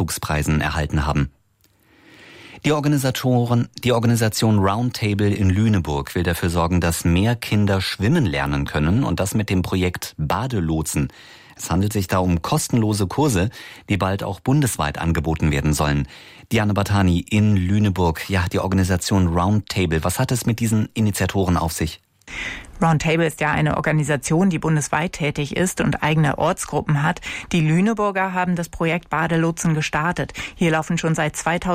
Nachwuchspreisen erhalten haben. Die Organisation Roundtable in Lüneburg will dafür sorgen, dass mehr Kinder schwimmen lernen können, und das mit dem Projekt Badelotsen. Es handelt sich da um kostenlose Kurse, die bald auch bundesweit angeboten werden sollen. Diane Batani in Lüneburg. Ja, die Organisation Roundtable. Was hat es mit diesen Initiatoren auf sich? Roundtable ist ja eine Organisation, die bundesweit tätig ist und eigene Ortsgruppen hat. Die Lüneburger haben das Projekt Badelotsen gestartet. Hier laufen schon seit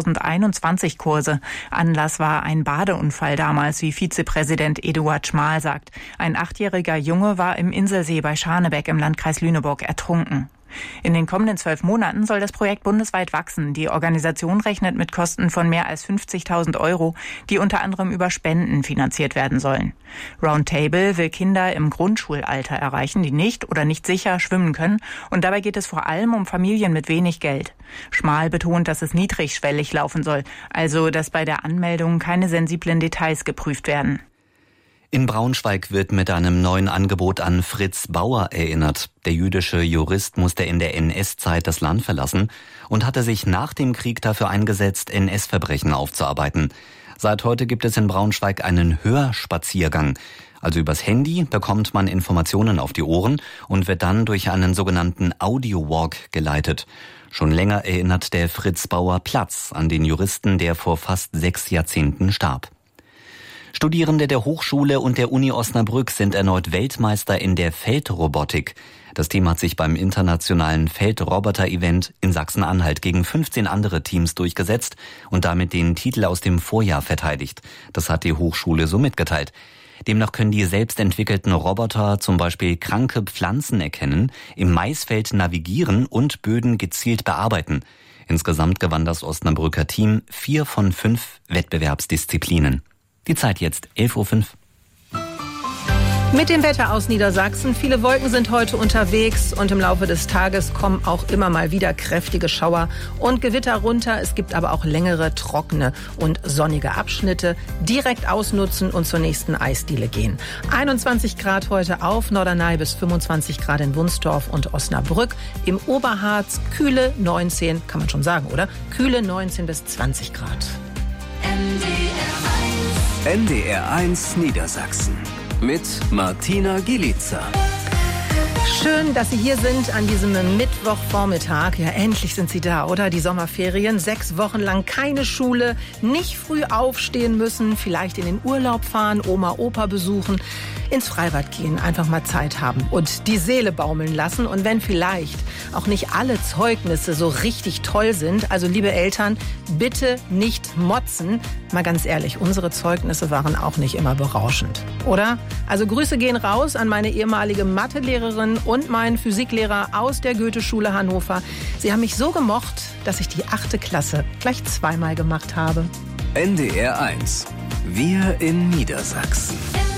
2021 Kurse. Anlass war ein Badeunfall damals, wie Vizepräsident Eduard Schmal sagt. Ein 8-jähriger Junge war im Inselsee bei Scharnebeck im Landkreis Lüneburg ertrunken. In den kommenden 12 Monaten soll das Projekt bundesweit wachsen. Die Organisation rechnet mit Kosten von mehr als 50.000 €, die unter anderem über Spenden finanziert werden sollen. Roundtable will Kinder im Grundschulalter erreichen, die nicht oder nicht sicher schwimmen können. Und dabei geht es vor allem um Familien mit wenig Geld. Schmal betont, dass es niedrigschwellig laufen soll, also dass bei der Anmeldung keine sensiblen Details geprüft werden. In Braunschweig wird mit einem neuen Angebot an Fritz Bauer erinnert. Der jüdische Jurist musste in der NS-Zeit das Land verlassen und hatte sich nach dem Krieg dafür eingesetzt, NS-Verbrechen aufzuarbeiten. Seit heute gibt es in Braunschweig einen Hörspaziergang. Also übers Handy bekommt man Informationen auf die Ohren und wird dann durch einen sogenannten Audio-Walk geleitet. Schon länger erinnert der Fritz Bauer Platz an den Juristen, der vor fast 6 Jahrzehnten starb. Studierende der Hochschule und der Uni Osnabrück sind erneut Weltmeister in der Feldrobotik. Das Team hat sich beim internationalen Feldroboter-Event in Sachsen-Anhalt gegen 15 andere Teams durchgesetzt und damit den Titel aus dem Vorjahr verteidigt. Das hat die Hochschule so mitgeteilt. Demnach können die selbstentwickelten Roboter zum Beispiel kranke Pflanzen erkennen, im Maisfeld navigieren und Böden gezielt bearbeiten. Insgesamt gewann das Osnabrücker Team 4 von 5 Wettbewerbsdisziplinen. Die Zeit jetzt, 11:05 Uhr. Mit dem Wetter aus Niedersachsen. Viele Wolken sind heute unterwegs und im Laufe des Tages kommen auch immer mal wieder kräftige Schauer und Gewitter runter. Es gibt aber auch längere, trockene und sonnige Abschnitte. Direkt ausnutzen und zur nächsten Eisdiele gehen. 21 Grad heute auf Norderney bis 25 Grad in Wunstorf und Osnabrück. Im Oberharz kühle 19, kann man schon sagen, oder? Kühle 19 bis 20 Grad. NDR 1 Niedersachsen mit Martina Gielitzer. Schön, dass Sie hier sind an diesem Mittwochvormittag. Ja, endlich sind Sie da, oder? Die Sommerferien. 6 Wochen lang keine Schule, nicht früh aufstehen müssen, vielleicht in den Urlaub fahren, Oma, Opa besuchen, ins Freibad gehen, einfach mal Zeit haben und die Seele baumeln lassen. Und wenn vielleicht auch nicht alle Zeugnisse so richtig toll sind, also liebe Eltern, bitte nicht motzen. Mal ganz ehrlich, unsere Zeugnisse waren auch nicht immer berauschend, oder? Also Grüße gehen raus an meine ehemalige Mathelehrerin und meinen Physiklehrer aus der Goethe-Schule Hannover. Sie haben mich so gemocht, dass ich die 8. Klasse gleich 2-mal gemacht habe. NDR 1. Wir in Niedersachsen.